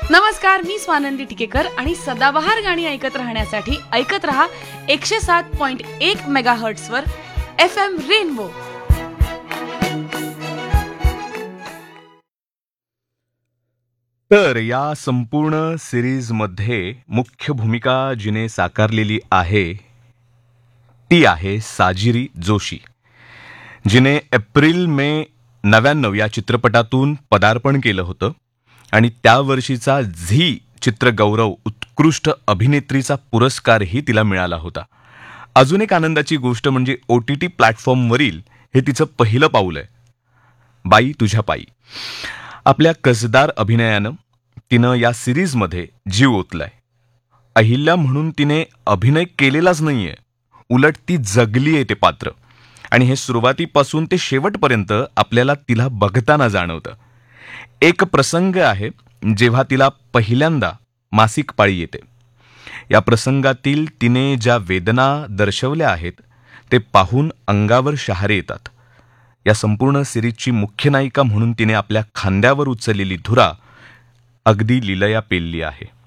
नमस्कार, मी स्वानंदी टिकेकर आणि सदाबहार गाणी ऐकत राहण्यासाठी ऐकत रहा 107.1 मेगाहर्ट्झ वर FM रेनबो. तर या संपूर्ण सिरीजमध्ये मुख्य भूमिका जिने साकारलेली आहे ती आहे साजिरी जोशी, जिने एप्रिल मे 99 या चित्रपटातून पदार्पण केलं होतं आणि त्या वर्षीचा झी चित्रगौरव उत्कृष्ट अभिनेत्रीचा पुरस्कारही तिला मिळाला होता. अजून एक आनंदाची गोष्ट म्हणजे OTT प्लॅटफॉर्मवरील हे तिचं पहिलं पाऊल आहे. बाई तुझ्या पायी आपल्या कसदार अभिनयानं तिनं या सिरीजमध्ये जीव ओतलाय. अहिल्या म्हणून तिने अभिनय केलेलाच नाहीये, उलट ती जगली आहे ते पात्र, आणि हे सुरुवातीपासून ते शेवटपर्यंत आपल्याला तिला बघताना जाणवतं. एक प्रसंग आहे जेव्हा तिला पहिल्यांदा मासिक पाळी येते. या प्रसंगातील तिने ज्या वेदना दर्शवल्या आहेत ते पाहून अंगावर शहारे येतात. या संपूर्ण सिरीजची मुख्य नायिका म्हणून तिने आपल्या खांद्यावर उचललेली धुरा अगदी लीलया पेलली आहे.